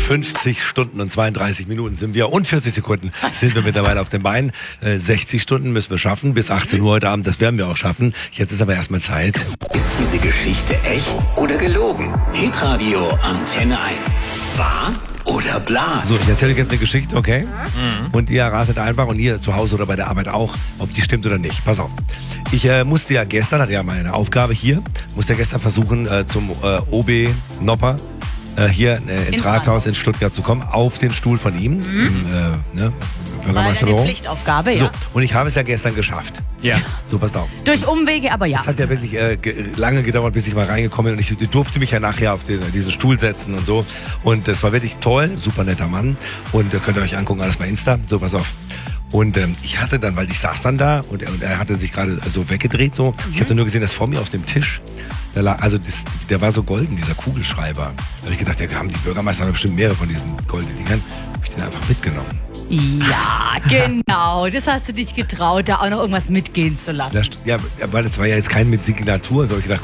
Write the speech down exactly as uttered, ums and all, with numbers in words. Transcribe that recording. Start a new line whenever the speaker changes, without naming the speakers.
fünfzig Stunden und zweiunddreißig Minuten sind wir und vierzig Sekunden sind wir mittlerweile auf den Beinen. Äh, sechzig Stunden müssen wir schaffen, bis achtzehn Uhr heute Abend, das werden wir auch schaffen. Jetzt ist aber erstmal Zeit.
Ist diese Geschichte echt oder gelogen? Hitradio Antenne eins. Wahr oder bla?
So, ich erzähle euch jetzt eine Geschichte, okay? Mhm. Und ihr erratet einfach, und ihr zu Hause oder bei der Arbeit auch, ob die stimmt oder nicht. Pass auf. Ich äh, musste ja gestern, hatte ja meine Aufgabe hier, musste ja gestern versuchen, äh, zum äh, O B Nopper äh, hier äh, ins, ins Rathaus, Rathaus in Stuttgart zu kommen, auf den Stuhl von ihm, mhm. im äh, ne,
Bürgermeisterbüro. Eine Pflichtaufgabe, ja.
So, und ich habe es ja gestern geschafft.
Ja.
So, passt auf.
Durch Umwege, aber ja.
Es hat ja wirklich äh, ge lange gedauert, bis ich mal reingekommen bin. Und ich durfte mich ja nachher auf den, diesen Stuhl setzen und so. Und das war wirklich toll, super netter Mann. Und äh, könnt ihr euch angucken, alles bei Insta. So, pass auf. Und ähm, ich hatte dann, weil ich saß dann da und er, und er hatte sich gerade so weggedreht so. Mhm. Ich habe dann nur gesehen, dass vor mir auf dem Tisch, der, lag, also das, der war so golden, dieser Kugelschreiber. Da habe ich gedacht, ja, haben die Bürgermeister haben bestimmt mehrere von diesen goldenen Dingern. Habe ich den einfach mitgenommen.
Ja, genau. Das hast du dich getraut, da auch noch irgendwas mitgehen zu lassen.
Das, ja, weil das war ja jetzt kein mit Signatur. So, ich gedacht,